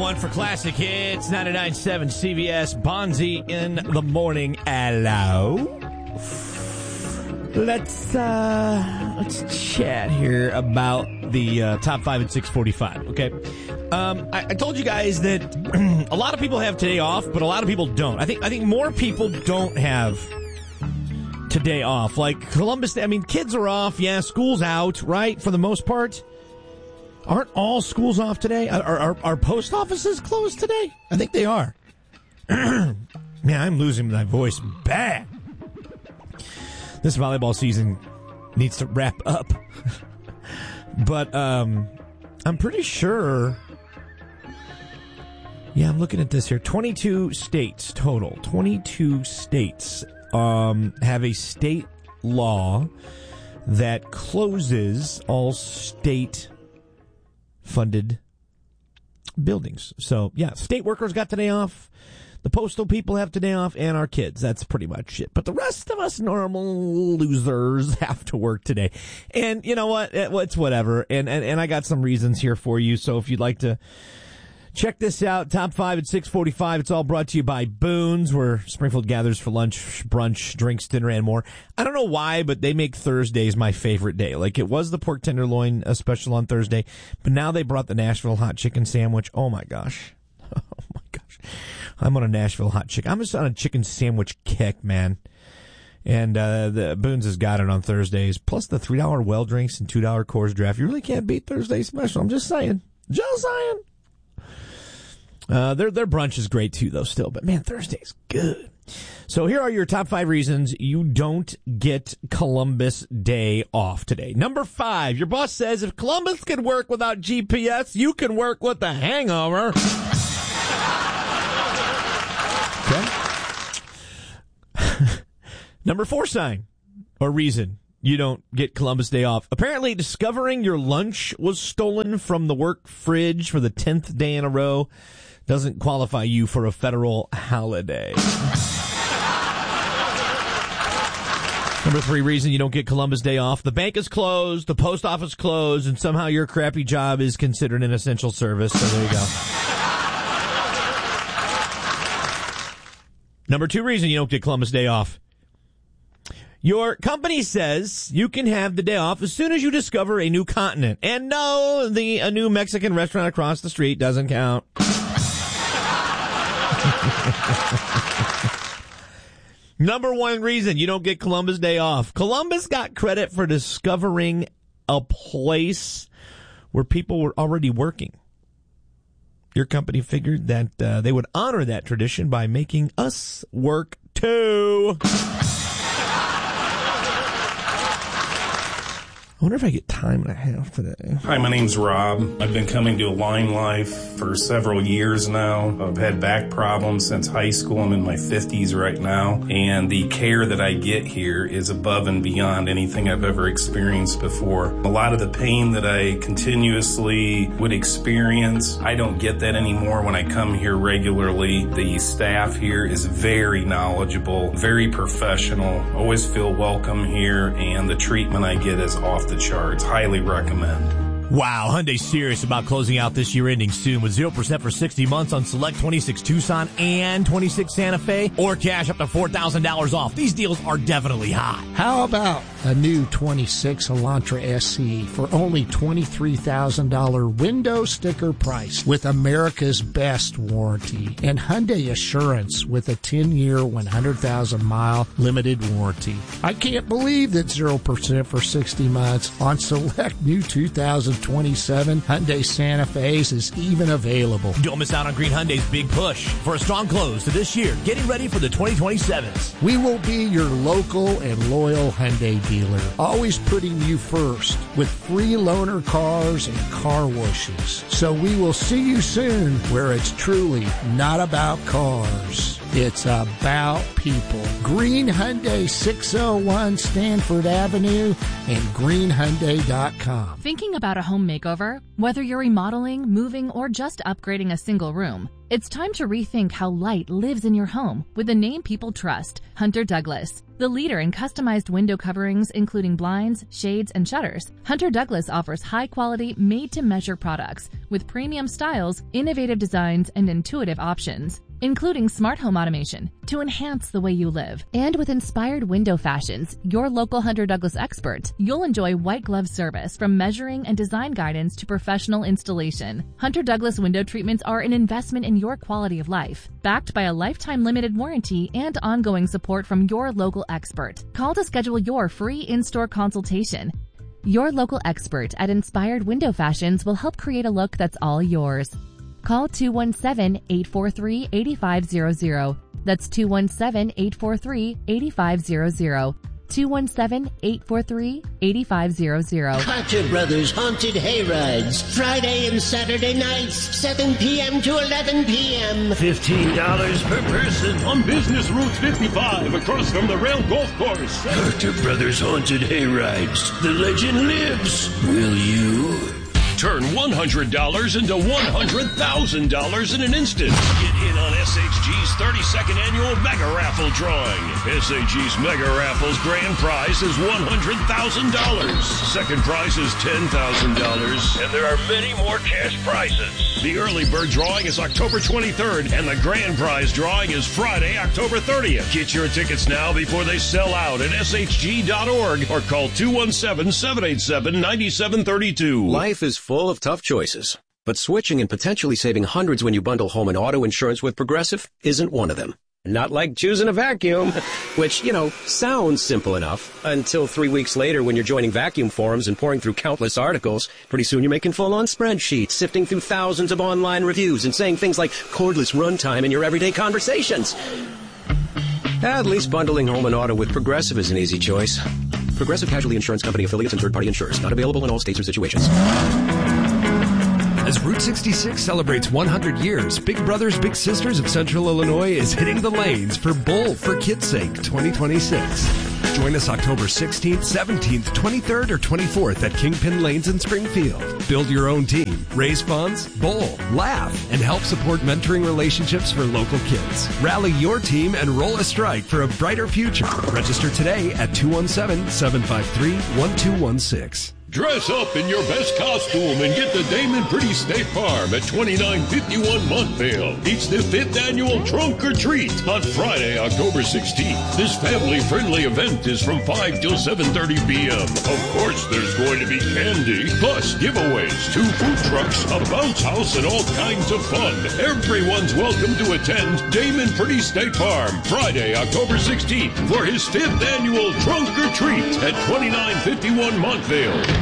1 for Classic Hits, 99.7 CBS, Bonzi in the morning. Hello. Let's chat here about the top 5 at 6:45, okay? I told you guys that a lot of people have today off, but a lot of people don't. I think more people don't have today off. Like Columbus Day, I mean, kids are off, yeah, school's out, right, for the most part. Aren't all schools off today? Are post offices closed today? I think they are. Man, I'm losing my voice bad. This volleyball season needs to wrap up. But I'm pretty sure. Yeah, I'm looking at this here. 22 states total. 22 states have a state law that closes all state-funded buildings. So, yeah, state workers got today off. The postal people have today off, and our kids. That's pretty much it. But the rest of us normal losers have to work today. And you know what? It's whatever. And I got some reasons here for you. So if you'd like to check this out, top 5 at 6:45. It's all brought to you by Boone's, where Springfield gathers for lunch, brunch, drinks, dinner, and more. I don't know why, but they make Thursdays my favorite day. Like, it was the pork tenderloin special on Thursday, but now they brought the Nashville hot chicken sandwich. Oh, my gosh. Oh, my gosh. I'm on a Nashville hot chicken. I'm just on a chicken sandwich kick, man. And the Boone's has got it on Thursdays, plus the $3 well drinks and $2 Coors draft. You really can't beat Thursday special. I'm just saying. Just saying. Their brunch is great too, though, still. But, man, Thursday's good. So here are your top 5 reasons you don't get Columbus Day off today. Number 5, your boss says if Columbus can work without GPS, you can work with the hangover. Okay. Number 4 sign or reason you don't get Columbus Day off. Apparently, discovering your lunch was stolen from the work fridge for the 10th day in a row doesn't qualify you for a federal holiday. Number 3 reason you don't get Columbus Day off. The bank is closed, the post office closed, and somehow your crappy job is considered an essential service. So there you go. Number 2 reason you don't get Columbus Day off. Your company says you can have the day off as soon as you discover a new continent. And no, a new Mexican restaurant across the street doesn't count. Number 1 reason you don't get Columbus Day off. Columbus got credit for discovering a place where people were already working. Your company figured that they would honor that tradition by making us work too. I wonder if I get time and a half today. Hi, my name's Rob. I've been coming to Align Life for several years now. I've had back problems since high school. I'm in my 50s right now. And the care that I get here is above and beyond anything I've ever experienced before. A lot of the pain that I continuously would experience, I don't get that anymore when I come here regularly. The staff here is very knowledgeable, very professional. Always feel welcome here, and the treatment I get is off the charts. Highly recommend. Wow, Hyundai's serious about closing out this year ending soon with 0% for 60 months on select 26 Tucson and 26 Santa Fe, or cash up to $4,000 off. These deals are definitely hot. How about a new 26 Elantra SE for only $23,000 window sticker price with America's best warranty and Hyundai Assurance with a 10-year, 100,000-mile limited warranty. I can't believe that 0% for 60 months on select new 2027 Hyundai Santa Fe's is even available. Don't miss out on Green Hyundai's big push for a strong close to this year. Getting ready for the 2027s. We will be your local and loyal Hyundai dealer, always putting you first with free loaner cars and car washes. So we will see you soon where it's truly not about cars. It's about people. Green Hyundai, 601 Stanford Avenue, and greenhyundai.com. Thinking about a home makeover? Whether you're remodeling, moving, or just upgrading a single room, it's time to rethink how light lives in your home with the name people trust, Hunter Douglas. The leader in customized window coverings, including blinds, shades, and shutters, Hunter Douglas offers high-quality, made-to-measure products with premium styles, innovative designs, and intuitive options, including smart home automation to enhance the way you live. And with inspired window fashions, your local Hunter Douglas expert, you'll enjoy white glove service from measuring and design guidance to professional installation. Hunter Douglas window treatments are an investment in your quality of life, backed by a lifetime limited warranty and ongoing support from your local expert. Call to schedule your free in-store consultation. Your local expert at Inspired Window Fashions will help create a look that's all yours. Call 217-843-8500. That's 217-843-8500. 217-843-8500. Hunter Brothers Haunted Hayrides, Friday and Saturday nights, 7 p.m. to 11 p.m. $15 per person on Business Route 55 across from the Rail Golf Course. Hunter Brothers Haunted Hayrides. The legend lives. Will you? Turn $100 into $100,000 in an instant. Get in on SHG's 32nd annual Mega Raffle drawing. SHG's Mega Raffle's grand prize is $100,000. Second prize is $10,000. And there are many more cash prizes. The early bird drawing is October 23rd, and the grand prize drawing is Friday, October 30th. Get your tickets now before they sell out at shg.org or call 217-787-9732. Life is full of tough choices, but switching and potentially saving hundreds when you bundle home and auto insurance with Progressive isn't one of them. Not like choosing a vacuum, which, sounds simple enough until 3 weeks later when you're joining vacuum forums and pouring through countless articles. Pretty soon you're making full-on spreadsheets, sifting through thousands of online reviews and saying things like cordless runtime in your everyday conversations. At least bundling home and auto with Progressive is an easy choice. Progressive Casualty Insurance Company affiliates and third-party insurers. Not available in all states or situations. As Route 66 celebrates 100 years, Big Brothers Big Sisters of Central Illinois is hitting the lanes for Bowl for Kids' Sake 2026. Join us October 16th, 17th, 23rd, or 24th at Kingpin Lanes in Springfield. Build your own team, raise funds, bowl, laugh, and help support mentoring relationships for local kids. Rally your team and roll a strike for a brighter future. Register today at 217-753-1216. Dress up in your best costume and get to Damon Pretty State Farm at 2951 Montvale. It's the 5th annual Trunk or Treat on Friday, October 16th. This family-friendly event is from 5 till 7:30 p.m. Of course, there's going to be candy, plus giveaways, 2 food trucks, a bounce house, and all kinds of fun. Everyone's welcome to attend Damon Pretty State Farm Friday, October 16th for his 5th annual Trunk or Treat at 2951 Montvale.